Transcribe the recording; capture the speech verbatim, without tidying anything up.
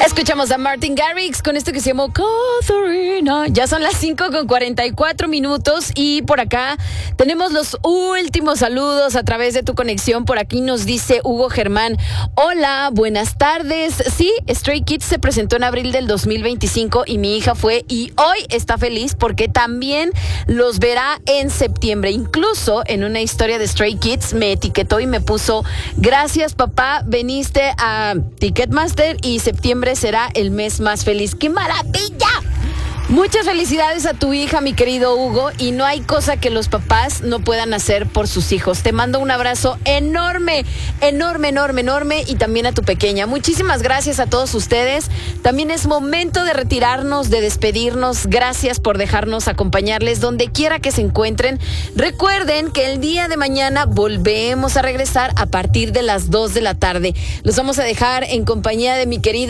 Escuchamos a Martin Garrix con esto que se llamó Catherine. Ya son las cinco con cuarenta y cuatro minutos y por acá tenemos los últimos saludos a través de tu conexión. Por aquí nos dice Hugo Germán: hola, buenas tardes. Sí, Stray Kids se presentó en abril del dos mil veinticinco y mi hija fue y hoy está feliz porque también los verá en septiembre. Incluso en una historia de Stray Kids me etiquetó y me puso: gracias papá, veniste a Ticketmaster y septiembre será el mes más feliz. ¡Qué maravilla! Muchas felicidades a tu hija, mi querido Hugo, y no hay cosa que los papás no puedan hacer por sus hijos. Te mando un abrazo enorme, enorme, enorme, enorme, y también a tu pequeña. Muchísimas gracias a todos ustedes. También es momento de retirarnos, de despedirnos. Gracias por dejarnos acompañarles donde quiera que se encuentren. Recuerden que el día de mañana volvemos a regresar a partir de las dos de la tarde. Los vamos a dejar en compañía de mi querida